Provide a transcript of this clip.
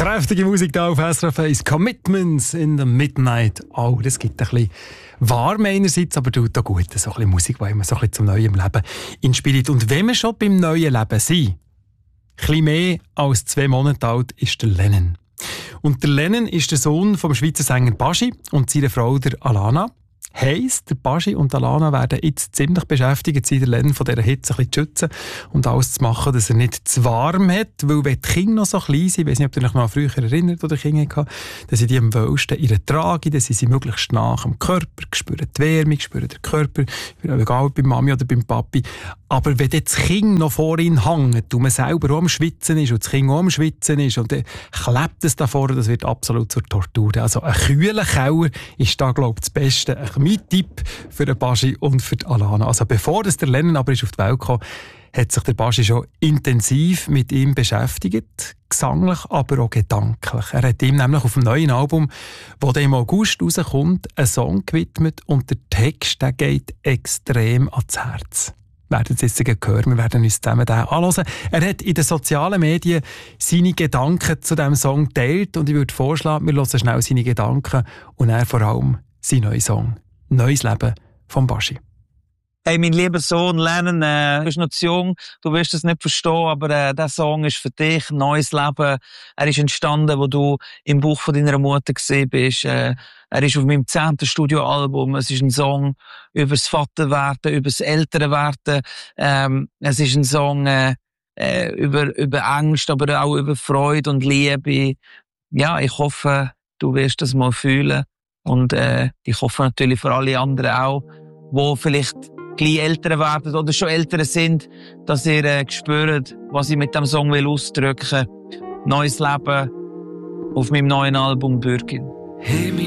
Kräftige Musik da auf SRF 1. Commitments in the Midnight. Oh, das gibt ein bisschen warm einerseits, aber tut auch gut. So ein bisschen Musik, die immer so ein bisschen zum neuen Leben inspiriert. Und wenn wir schon beim neuen Leben sind, ein bisschen mehr als 2 Monate alt ist der Lennon. Und der Lennon ist der Sohn vom Schweizer Sänger Baschi und seiner Frau der Alana. Heisst, der Baschi und Alana werden jetzt ziemlich beschäftigt sein, der Lennon von dieser Hitze ein bisschen zu schützen und alles zu machen, dass er nicht zu warm hat, weil wenn die Kinder noch so klein sind, ich weiss nicht, ob ihr euch noch früher erinnert, oder Kinder hatten, dann sind die am wohlsten ihre Trage, dann sind sie möglichst nah am Körper, spüren die Wärme, spüren den Körper, egal ob bei Mami oder beim Papi. Aber wenn das Kind noch vor ihnen hängt und man selber auch am Schwitzen ist und das Kind auch am Schwitzen ist und dann klebt es da vorne, das wird absolut zur Tortur. Also ein kühler Keller ist da, glaube ich, das Beste. Mein Tipp für den Baschi und für die Alana. Also bevor der Lennon aber ist auf die Welt kam, hat sich der Baschi schon intensiv mit ihm beschäftigt, gesanglich, aber auch gedanklich. Er hat ihm nämlich auf dem neuen Album, das im August rauskommt, einen Song gewidmet und der Text, der geht extrem ans Herz. Wir werden es jetzt hören, wir werden uns zusammen den anhören. Er hat in den sozialen Medien seine Gedanken zu diesem Song geteilt und ich würde vorschlagen, wir hören schnell seine Gedanken und er vor allem seinen neuen Song. Neues Leben vom Baschi. Hey, mein lieber Sohn Lennon, du bist noch zu jung, du wirst es nicht verstehen, aber der Song ist für dich, neues Leben. Er ist entstanden, wo du im Bauch von deiner Mutter gesehen bist. Er ist auf meinem 10. Studioalbum. Es ist ein Song über das Vaterwerden, über das Elternwerden. Es ist ein Song über Angst, aber auch über Freude und Liebe. Ja, ich hoffe, du wirst das mal fühlen. Und ich hoffe natürlich für alle anderen auch, die vielleicht gleich älter werden oder schon älter sind, dass ihr spürt, was ich mit dem Song will ausdrücken. Neues Leben auf meinem neuen Album Bürgin. Hey,